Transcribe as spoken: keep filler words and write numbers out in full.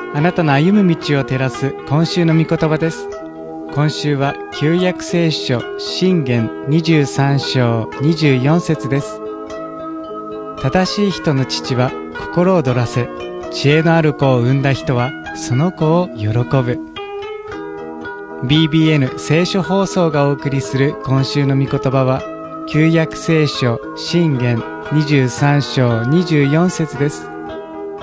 あなたの歩む道を照らす今週の御言葉です。今週は旧約聖書箴言にじゅうさん章にじゅうよん節です。正しい人の父は心躍らせ、知恵のある子を産んだ人はその子を喜ぶ。ビービーエヌ 聖書放送がお送りする今週の御言葉は、旧約聖書箴言にじゅうさん章にじゅうよん節です。